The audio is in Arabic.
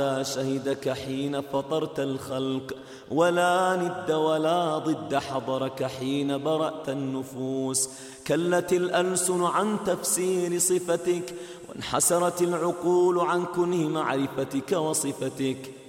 لا شهدك حين فطرت الخلق، ولا ند ولا ضد حضرك حين برأت النفوس. كلت الألسن عن تفسير صفتك، وانحسرت العقول عن كنه معرفتك وصفتك.